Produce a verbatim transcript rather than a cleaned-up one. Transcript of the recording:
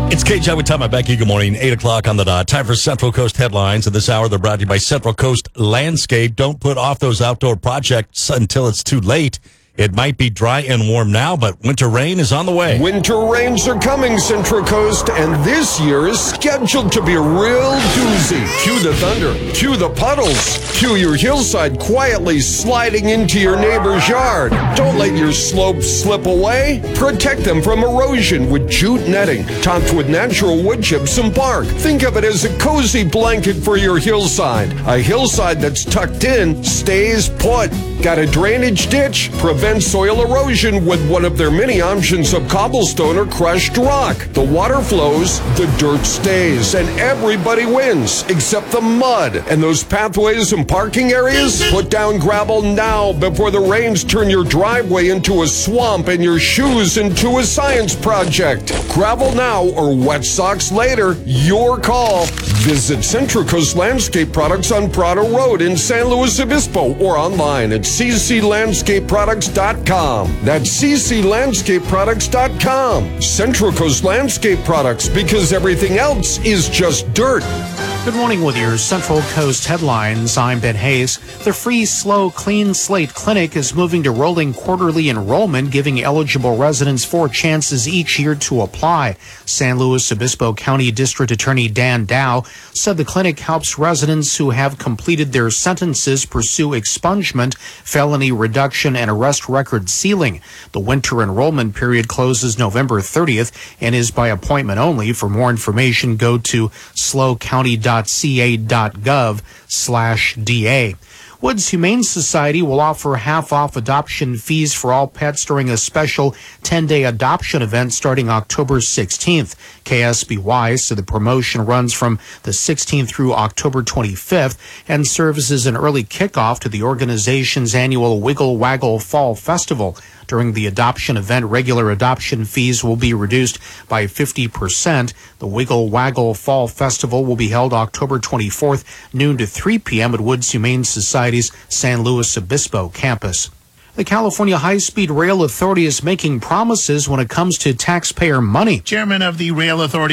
It's K J with Tom and Becky. Good morning. eight o'clock on the dot. Time for Central Coast headlines. And this hour, they're brought to you by Central Coast Landscape. Don't put off those outdoor projects until it's too late. It might be dry and warm now, but winter rain is on the way. Winter rains are coming, Central Coast, and this year is scheduled to be a real doozy. Cue the thunder, cue the puddles, cue your hillside quietly sliding into your neighbor's yard. Don't let your slopes slip away. Protect them from erosion with jute netting topped with natural wood chips and bark. Think of it as a cozy blanket for your hillside. A hillside that's tucked in stays put. Got a drainage ditch? Prevent soil erosion with one of their many options of cobblestone or crushed rock. The water flows, the dirt stays, and everybody wins except the mud. And those pathways and parking areas? Put down gravel now before the rains turn your driveway into a swamp and your shoes into a science project. Gravel now or wet socks later. Your call. Visit Central Coast Landscape Products on Prado Road in San Luis Obispo or online at c c landscape products dot com. That's c c landscape products dot com. Central Coast Landscape Products, because everything else is just dirt. Good morning with your Central Coast headlines. I'm Ben Hayes. The free Slow Clean Slate Clinic is moving to rolling quarterly enrollment, giving eligible residents four chances each year to apply. San Luis Obispo County District Attorney Dan Dow said the clinic helps residents who have completed their sentences pursue expungement, felony reduction, and arrest record sealing. The winter enrollment period closes November thirtieth and is by appointment only. For more information, go to slow county dot c a dot gov slash d a. Woods Humane Society will offer half-off adoption fees for all pets during a special ten-day adoption event starting October sixteenth. K S B Y said the promotion runs from the sixteenth through October twenty-fifth and serves as an early kickoff to the organization's annual Wiggle Waggle Fall Festival. During the adoption event, regular adoption fees will be reduced by fifty percent. The Wiggle Waggle Fall Festival will be held October twenty-fourth, noon to three p.m. at Woods Humane Society's San Luis Obispo campus. The California High-Speed Rail Authority is making promises when it comes to taxpayer money. Chairman of the Rail Authority